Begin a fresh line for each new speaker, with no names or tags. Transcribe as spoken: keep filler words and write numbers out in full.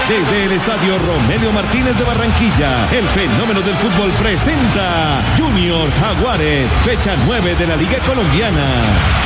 Desde el Estadio Romelio Martínez de Barranquilla, el fenómeno del fútbol presenta Junior Jaguares, fecha nueve de la Liga Colombiana.